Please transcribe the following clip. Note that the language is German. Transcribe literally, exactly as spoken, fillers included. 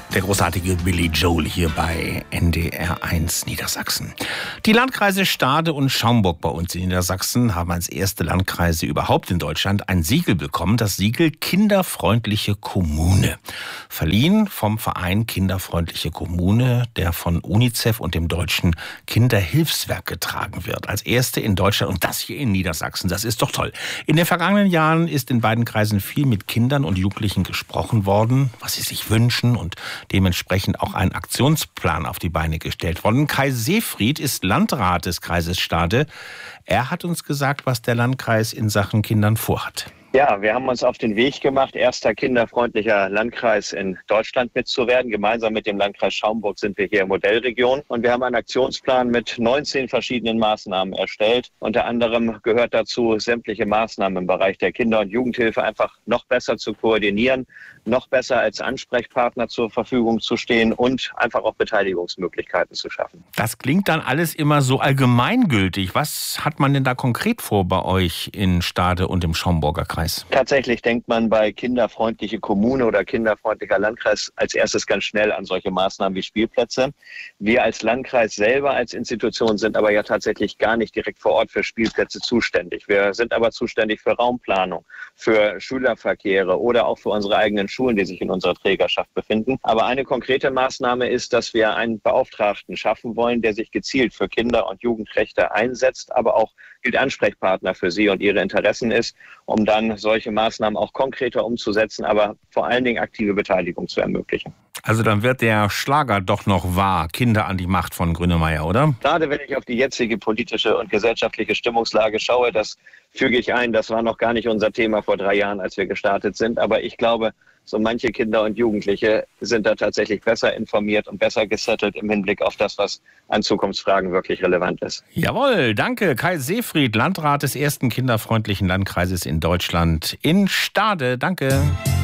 Der großartige Billy Joel hier bei N D R eins Niedersachsen. Die Landkreise Stade und Schaumburg bei uns in Niedersachsen haben als erste Landkreise überhaupt in Deutschland ein Siegel bekommen, das Siegel Kinderfreundliche Kommune. Verliehen vom Verein Kinderfreundliche Kommune, der von UNICEF und dem Deutschen Kinderhilfswerk getragen wird. Als erste in Deutschland und das hier in Niedersachsen. Das ist doch toll. In den vergangenen Jahren ist in beiden Kreisen viel mit Kindern und Jugendlichen gesprochen worden, was sie sich wünschen, und dementsprechend auch ein Aktionsplan auf die Beine gestellt worden. Kai Seefried ist Landrat des Kreises Stade. Er hat uns gesagt, was der Landkreis in Sachen Kindern vorhat. Ja, wir haben uns auf den Weg gemacht, erster kinderfreundlicher Landkreis in Deutschland mitzuwerden. Gemeinsam mit dem Landkreis Schaumburg sind wir hier Modellregion. Und wir haben einen Aktionsplan mit neunzehn verschiedenen Maßnahmen erstellt. Unter anderem gehört dazu, sämtliche Maßnahmen im Bereich der Kinder- und Jugendhilfe einfach noch besser zu koordinieren, noch besser als Ansprechpartner zur Verfügung zu stehen und einfach auch Beteiligungsmöglichkeiten zu schaffen. Das klingt dann alles immer so allgemeingültig. Was hat man denn da konkret vor bei euch in Stade und im Schaumburger Kreis? Tatsächlich denkt man bei kinderfreundliche Kommune oder kinderfreundlicher Landkreis als erstes ganz schnell an solche Maßnahmen wie Spielplätze. Wir als Landkreis selber als Institution sind aber ja tatsächlich gar nicht direkt vor Ort für Spielplätze zuständig. Wir sind aber zuständig für Raumplanung, für Schülerverkehre oder auch für unsere eigenen Schulen, die sich in unserer Trägerschaft befinden. Aber eine konkrete Maßnahme ist, dass wir einen Beauftragten schaffen wollen, der sich gezielt für Kinder- und Jugendrechte einsetzt, aber auch gilt Ansprechpartner für sie und ihre Interessen ist, um dann solche Maßnahmen auch konkreter umzusetzen, aber vor allen Dingen aktive Beteiligung zu ermöglichen. Also dann wird der Schlager doch noch wahr, Kinder an die Macht von Grönemeyer, oder? Gerade wenn ich auf die jetzige politische und gesellschaftliche Stimmungslage schaue, das füge ich ein, das war noch gar nicht unser Thema vor drei Jahren, als wir gestartet sind. Aber ich glaube, so manche Kinder und Jugendliche sind da tatsächlich besser informiert und besser gesettelt im Hinblick auf das, was an Zukunftsfragen wirklich relevant ist. Jawohl, danke. Kai Seefried, Landrat des ersten kinderfreundlichen Landkreises in Deutschland in Stade. Danke.